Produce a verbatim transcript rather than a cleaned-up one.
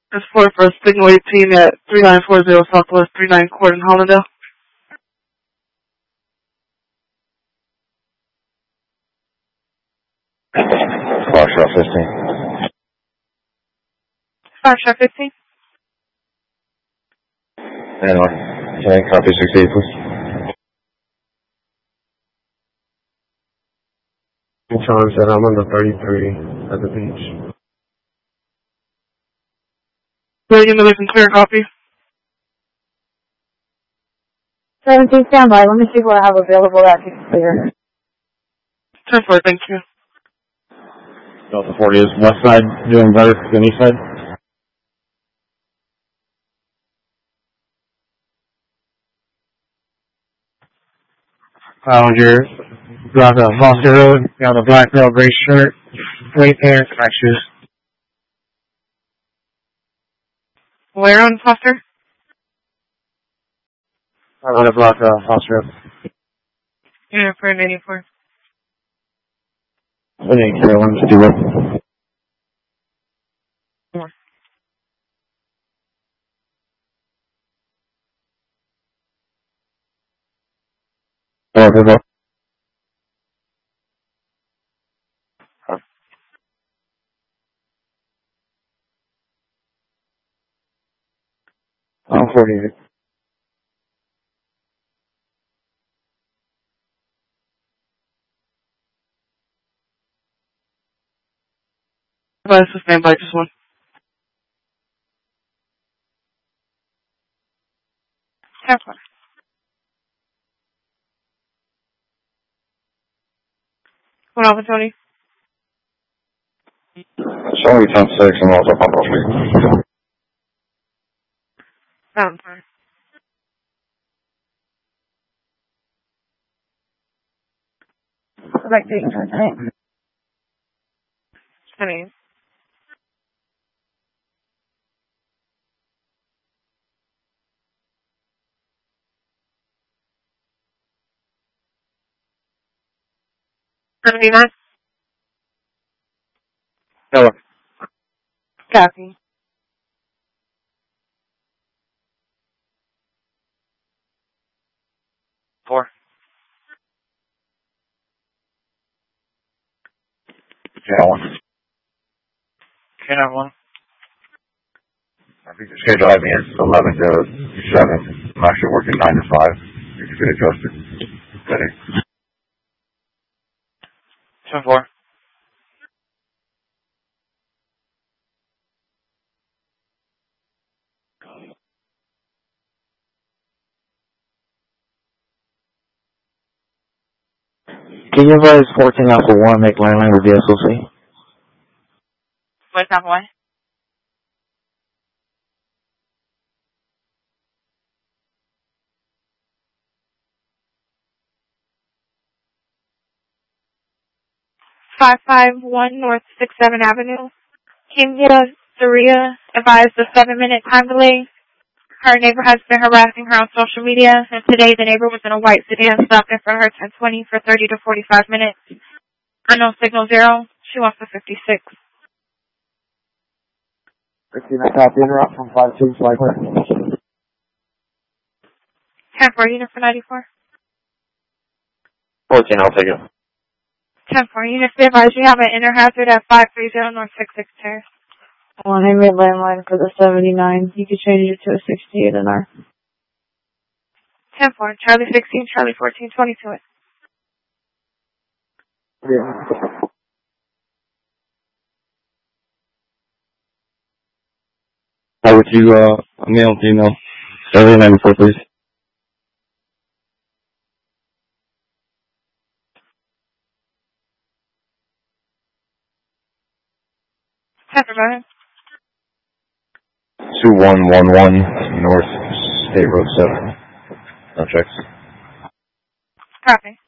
It's four for Signal eighteen at three nine four zero Southwest three nine Court in Hollandale. Foxtrot fifteen. Foxtrot fifteen. And on. Can I copy six eight, please? Sean said I'm on the thirty-three at the beach. William Miller can clear copy. seventeen standby. Let me see what I have available that can clear. ten four, thank you. Delta forty is west side doing better than east side? Challenger, drive down Foster Road, down the black girl, gray shirt, gray pants, black shoes. Where on Foster? I'm on the block, uh, Foster Road. Unit for ninety-four. Thank you, one fifty one. More. Oh, good luck. I'm forty-eight. Advise to stand by, just one. ten four. What up, Tony? Sorry, ten six, and also pump off street. Mountain Time. Correct date and time tonight. ten eight. seventy-nine. Hello. Copy. Four. Yeah, one. Can I one? I think the schedule I mean is eleven to seven. I'm actually working nine to five. You can get adjusted. Steady. ten four. Can you advise fourteen Alpha one make landline with the S O C? What's that one? five five one North six seven Avenue. Kimya Saria advised a seven minute time delay. Her neighbor has been harassing her on social media, and today the neighbor was in a white sedan stopped in front of her ten twenty for thirty to forty-five minutes. Unknown signal zero. She wants the fifty-six. fifteen, I copy interrupt from five two, flight clear. ten four, unit for ninety-four. fourteen, I'll take it. ten four, unit be advised you have an inner hazard at five three zero North six six Terrace. One Henry landline for the seventy-nine. You could change it to a sixty-eight in our. ten four, Charlie sixteen, Charlie fourteen, twenty-two. Yeah. How would you, uh, a male, female? seven ninety-four, please. ten four, go ahead. two one one one North State Road seven. No checks. Copy.